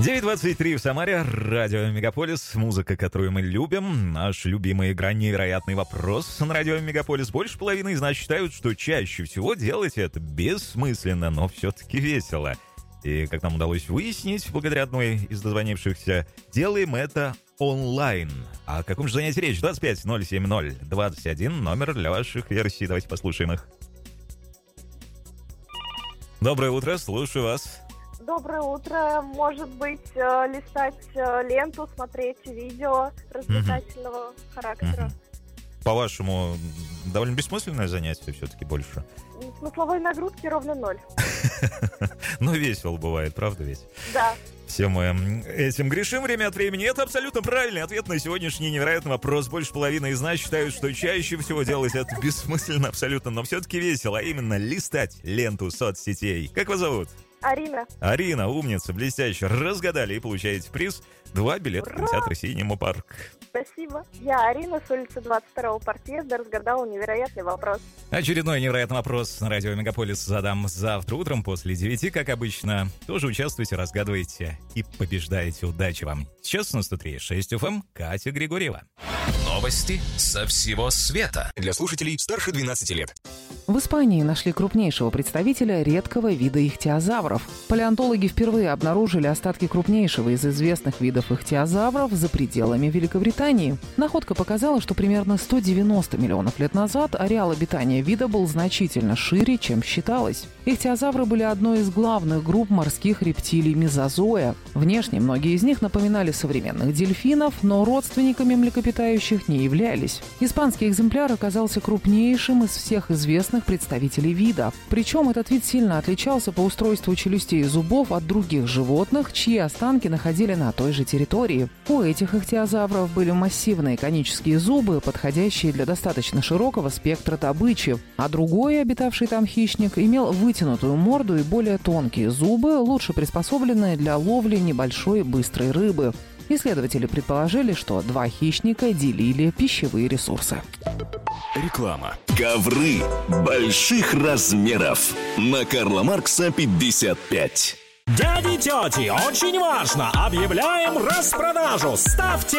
9:23 в Самаре, радио Мегаполис, музыка, которую мы любим. Наш любимый игра «Невероятный вопрос» на радио Мегаполис. Больше половины из нас считают, что чаще всего делать это бессмысленно, но все-таки весело. И, как нам удалось выяснить, благодаря одной из дозвонившихся, делаем это онлайн. О каком же занятии речь? 25-070-21, номер для ваших версий. Давайте послушаем их. Доброе утро, слушаю вас. Доброе утро. Может быть, листать ленту, смотреть видео развлекательного характера. По-вашему, довольно бессмысленное занятие все-таки больше? Смысловой нагрузки ровно 0. Но весело бывает, правда ведь? Да. Все мы этим грешим время от времени. Это абсолютно правильный ответ на сегодняшний невероятный вопрос. Больше половины из нас считают, что чаще всего делать это бессмысленно абсолютно, но все-таки весело, а именно листать ленту соцсетей. Как вас зовут? Арина. Арина, умница, блестяще. Разгадали и получаете приз. 2 билета в кинотеатр «Синема Парк». Спасибо. Я Арина с улицы 22-го подъезда разгадала невероятный вопрос. Очередной невероятный вопрос на радио Мегаполис задам завтра утром после 9, как обычно. Тоже участвуйте, разгадывайте и побеждаете. Удачи вам. Сейчас на 103.6 FM Катя Григорьева. Новости со всего света. Для слушателей старше 12 лет. В Испании нашли крупнейшего представителя редкого вида ихтиозавров. Палеонтологи впервые обнаружили остатки крупнейшего из известных видов ихтиозавров за пределами Великобритании. Находка показала, что примерно 190 миллионов лет назад ареал обитания вида был значительно шире, чем считалось. Ихтиозавры были одной из главных групп морских рептилий мезозоя. Внешне многие из них напоминали современных дельфинов, но родственниками млекопитающих не являлись. Испанский экземпляр оказался крупнейшим из всех известных представителей вида. Причем этот вид сильно отличался по устройству челюстей и зубов от других животных, чьи останки находили на той же территории. У этих ихтиозавров были массивные конические зубы, подходящие для достаточно широкого спектра добычи, а другой, обитавший там хищник, имел вытянутую морду и более тонкие зубы, лучше приспособленные для ловли небольшой и быстрой рыбы. Исследователи предположили, что два хищника делили пищевые ресурсы. Реклама. Ковры больших размеров. На Карла Маркса 55. Дяди, тети, очень важно! Объявляем распродажу! Ставьте